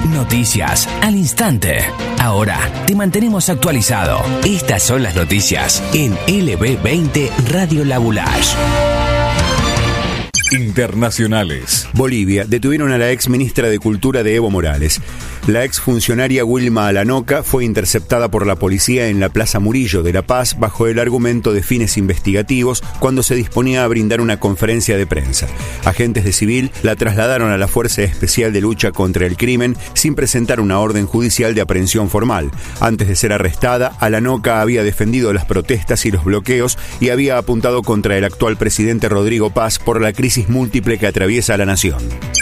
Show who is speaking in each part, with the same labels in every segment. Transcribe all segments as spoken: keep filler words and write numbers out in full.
Speaker 1: Noticias al instante. Ahora te mantenemos actualizado. Estas son las noticias en L B veinte Radio La Boulage.
Speaker 2: Internacionales.
Speaker 3: Bolivia. Detuvieron a la ex ministra de Cultura de Evo Morales. La ex funcionaria Wilma Alanoca fue interceptada por la policía en la Plaza Murillo de La Paz bajo el argumento de fines investigativos cuando se disponía a brindar una conferencia de prensa. Agentes de civil la trasladaron a la Fuerza Especial de Lucha contra el Crimen sin presentar una orden judicial de aprehensión formal. Antes de ser arrestada, Alanoca había defendido las protestas y los bloqueos y había apuntado contra el actual presidente Rodrigo Paz por la crisis múltiple que atraviesa la nación.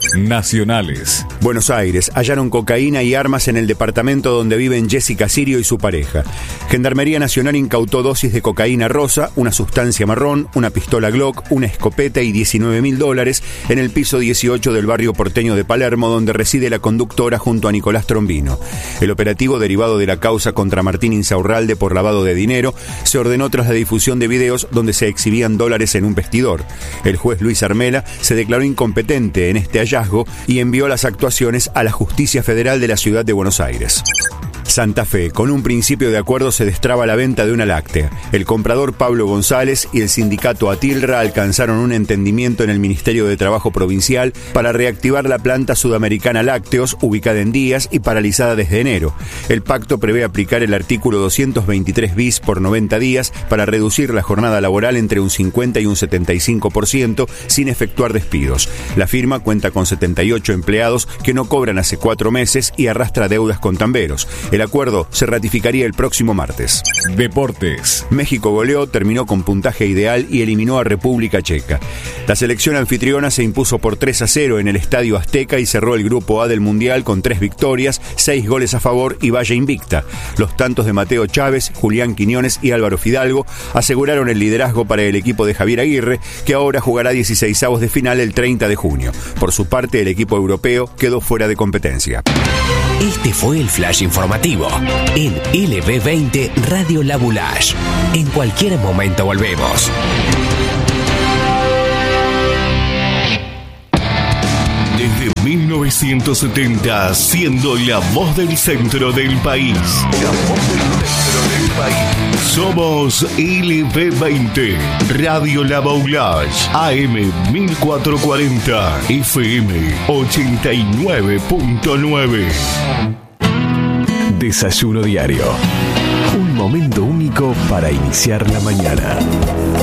Speaker 2: Nacionales.
Speaker 3: Buenos Aires. Hallaron cocaína y armas en el departamento donde viven Jessica Sirio y su pareja. Gendarmería Nacional incautó dosis de cocaína rosa, una sustancia marrón, una pistola Glock, una escopeta y diecinueve mil dólares en el piso dieciocho del barrio porteño de Palermo, donde reside la conductora junto a Nicolás Trombino. El operativo, derivado de la causa contra Martín Insaurralde por lavado de dinero, se ordenó tras la difusión de videos donde se exhibían dólares en un vestidor. El juez Luis Armela se declaró incompetente en este hallazgo y envió las actuaciones a la Justicia Federal de la Ciudad de Buenos Aires. Santa Fe. Con un principio de acuerdo se destraba la venta de una láctea. El comprador Pablo González y el sindicato Atilra alcanzaron un entendimiento en el Ministerio de Trabajo Provincial para reactivar la planta sudamericana Lácteos, ubicada en Díaz y paralizada desde enero. El pacto prevé aplicar el artículo doscientos veintitrés bis por noventa días para reducir la jornada laboral entre un cincuenta y un setenta y cinco por ciento sin efectuar despidos. La firma cuenta con setenta y ocho empleados que no cobran hace cuatro meses y arrastra deudas con tamberos. El acuerdo se ratificaría el próximo martes.
Speaker 2: Deportes.
Speaker 3: México goleó, terminó con puntaje ideal y eliminó a República Checa. La selección anfitriona se impuso por tres a cero en el Estadio Azteca y cerró el grupo A del Mundial con tres victorias, seis goles a favor y valla invicta. Los tantos de Mateo Chávez, Julián Quiñones y Álvaro Fidalgo aseguraron el liderazgo para el equipo de Javier Aguirre, que ahora jugará dieciseisavos de final el treinta de junio. Por su parte, el equipo europeo quedó fuera de competencia.
Speaker 1: Este fue el Flash Informativo en L B veinte Radio La Boulage. En cualquier momento volvemos.
Speaker 4: Desde mil novecientos setenta, siendo la voz del centro del país. La voz del centro del país. Somos L B veinte, Radio La Boulage, A M mil cuatrocientos cuarenta, F M ochenta y nueve punto nueve.
Speaker 5: Desayuno diario. Un momento único para iniciar la mañana.